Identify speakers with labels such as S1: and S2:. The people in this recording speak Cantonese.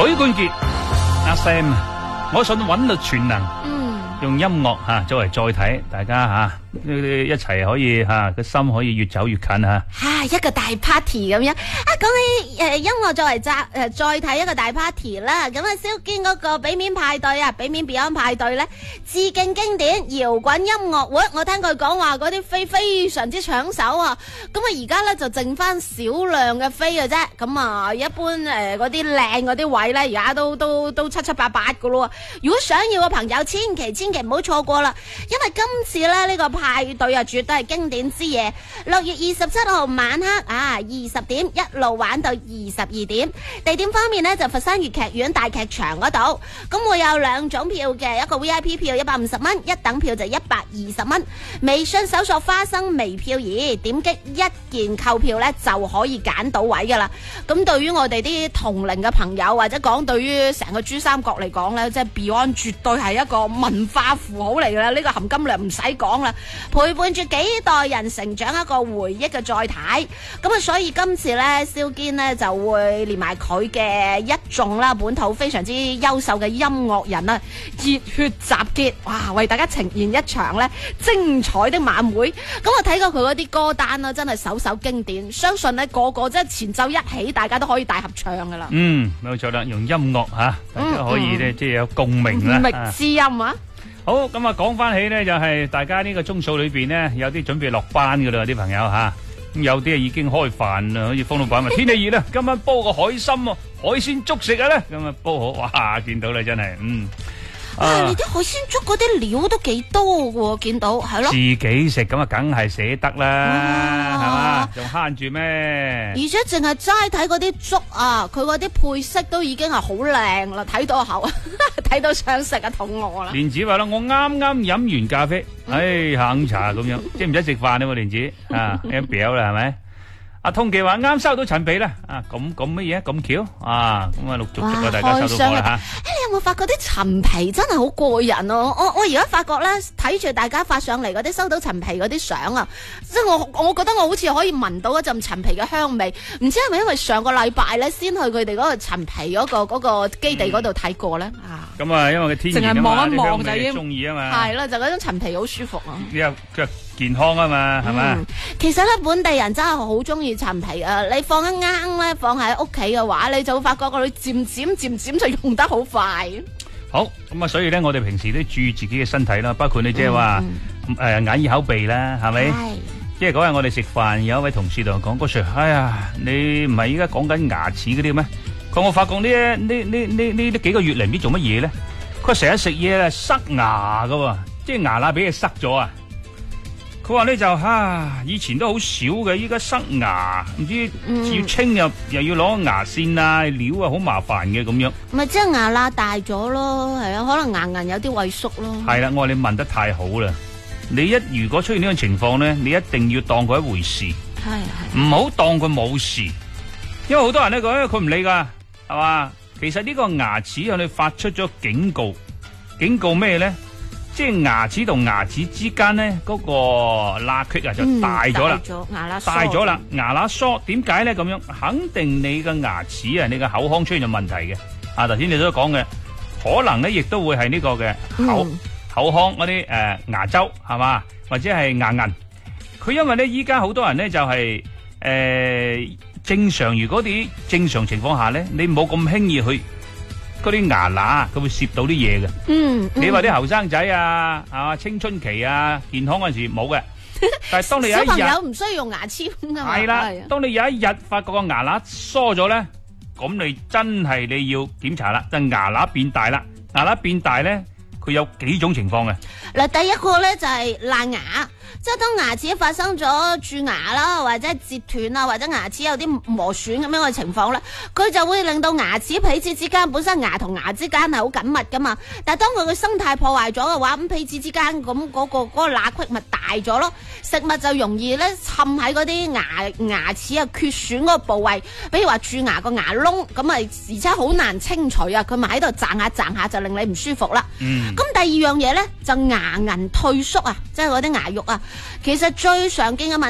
S1: 許冠傑阿 Sam， 我信韻律全能，用音樂作為載體，大家一齊可以個心可以越走越近
S2: 一個大 party 咁樣講起音樂作為載體一個大 party 啦，咁蕭堅嗰個俾面派對俾面 Beyond 派對咧，致敬經典搖滾音樂會，我聽佢講話嗰啲飛非常之搶手啊，咁而家咧就剩翻少量嘅飛嘅啫，咁一般嗰啲靚嗰啲位咧而家都七七八八噶咯，如果想要嘅朋友千祈唔好錯過啦，因為今次咧呢個派對絕對係經典之夜，6月27號晚黑20點一路玩到22點，地點方面呢，就佛山粵劇院大劇場嗰度，咁會有2種票嘅，一個 VIP 票150蚊，一等票就120蚊。微信搜索花生微票儀，點擊一件購票呢，就可以揀到位噶啦。咁對於我哋啲同齡嘅朋友，或者講對於成個珠三角嚟講呢，即係 Beyond 絕對係一個文化符號嚟噶啦，呢個含金量唔使講啦，陪伴住幾代人成長一個回憶嘅載體。咁所以今次呢，蕭堅呢就會連埋佢嘅一眾啦，本土非常之優秀嘅音樂人啦，熱血集結，哇，為大家呈現一場呢精彩的晚會。咁我睇過佢嗰啲歌單啦，真係首首經典，相信呢個個即係前奏一起，大家都可以大合唱噶啦。
S1: 冇錯啦，用音樂大家可以呢即係有共鳴啦。
S2: 鳴之音
S1: 好，咁講翻起呢，就係大家呢個鐘數裏邊呢，有啲準備落班噶啦，啲朋友咁有啲已經開飯啦，好似方老闆話天氣熱啦，今晚煲個海參海鮮粥食咧，咁煲好，哇，見到啦真係，
S2: 你啲海鮮粥嗰啲料都幾多喎，見到係咯，
S1: 自己食咁梗係捨得啦，係嘛，仲慳住咩？
S2: 而且淨係齋睇嗰啲粥佢嗰啲配色都已經係好靚啦，睇到口睇到想食肚餓啦。
S1: 蓮子話啦，我啱啱飲完咖啡，下午茶咁樣，即係唔使食飯啦，蓮子飲表啦係咪？阿通記話啱收到陳皮啦，咁乜嘢咁巧咁陸續大家收到過啦
S2: 你有冇發覺啲陳皮真係好過癮咯？我而家發覺咧，睇住大家發上嚟嗰啲收到陳皮嗰啲相即係我覺得我好似可以聞到一陣陳皮嘅香味，唔知係咪因為上個禮拜咧先去佢哋嗰個陳皮嗰個基地嗰度睇過咧
S1: 咁因為佢天然啊嘛，啲香味中意啊嘛，
S2: 係啦，就嗰種陳皮好舒服
S1: 佢健康啊嘛，係嘛？
S2: 其實咧，本地人真係好中意陳皮你放一罌咧，放喺屋企嘅話，你就會發覺佢漸漸就用得好快。
S1: 好，咁所以咧，我哋平時都注意自己嘅身體啦，包括你即係話眼耳口鼻啦，係咪？即係嗰日我哋食飯，有一位同事同我講，嗰 Sir， 哎呀，你唔係依家講緊牙齒嗰啲咩？佢話我發覺呢幾個月嚟唔知做乜嘢咧？佢成日食嘢塞牙噶，即係牙罅俾佢塞咗啊！佢話咧就以前都好少嘅，依家塞牙，唔知要清又要攞牙線料好麻煩嘅咁樣。
S2: 咪即係牙罅大咗咯，係啊，可能牙齦有啲萎縮咯。係
S1: 啦，我話你問得太好啦！你如果出現呢種情況咧，你一定要當佢一回事，唔好當佢冇事，因為好多人咧講佢唔理噶，係嘛？其實呢個牙齒向你發出咗警告，警告咩咧？即係牙齒同牙齒之間咧，嗰個罅隙就大咗啦，大咗啦，牙罅疏。點解咧咁樣？肯定你嘅牙齒你嘅口腔出現咗問題嘅。頭先你都講嘅，可能咧亦都會係呢個嘅口腔嗰啲牙周係嘛，或者係牙齦。佢因為咧依家好多人咧就係正常，如果啲正常情況下咧，你唔好咁輕易去。嗰啲牙罅佢會攝到啲嘢嘅。你話啲後生仔係嘛，青春期健康嗰陣時冇嘅，但係當你有一日
S2: 小朋友唔需要用牙籤㗎嘛。
S1: 係啦，當你有一日發覺個牙罅疏咗咧，咁你真係你要檢查啦，就牙罅變大啦。牙罅變大咧，佢有幾種情況嘅。嗱，
S2: 第一個咧就係爛牙。即係當牙齒發生咗蛀牙啦，或者折斷或者牙齒有啲磨損咁樣嘅情況咧，佢就會令到牙齒彼此之間本身牙同牙之間係好緊密噶嘛。但係當佢嘅生態破壞咗嘅話，咁彼此之間咁嗰個罅隙咪大咗咯，食物就容易咧滲喺嗰啲牙齒缺損嗰個部位，比如話蛀牙個牙窿咁而且好難清除佢咪喺度掙下就令你唔舒服啦。咁第二樣嘢咧就牙齦退縮即係嗰啲牙肉其實最常見嘅問題